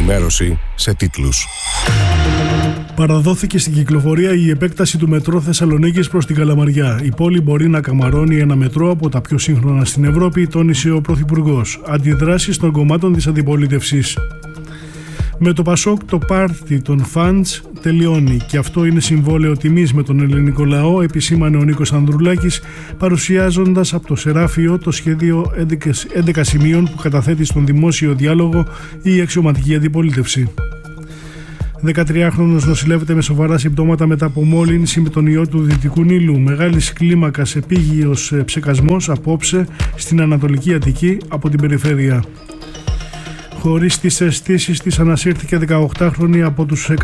ενημέρωση σε τίτλους. Παραδόθηκε στην κυκλοφορία η επέκταση του μετρό Θεσσαλονίκης προς την Καλαμαριά. Η πόλη μπορεί να καμαρώνει ένα μετρό από τα πιο σύγχρονα στην Ευρώπη, τόνισε ο Πρωθυπουργός. Αντιδράσεις των κομμάτων της αντιπολίτευσης. Με το Πασόκ το πάρτι των φαντς τελειώνει και αυτό είναι συμβόλαιο τιμής με τον ελληνικό λαό, επισήμανε ο Νίκος Ανδρουλάκης, παρουσιάζοντας από το Σεράφιο το σχέδιο 11 σημείων που καταθέτει στον δημόσιο διάλογο η αξιωματική αντιπολίτευση. 13χρονος νοσηλεύεται με σοβαρά συμπτώματα μετά από μόλυνση με τον ιό του Δυτικού Νείλου. Μεγάλης κλίμακας επίγειος ψεκασμός απόψε στην Ανατολική Αττική από την περιφέρεια. Χωρίς τις αισθήσεις της ανασύρθηκε 18χρονη από τους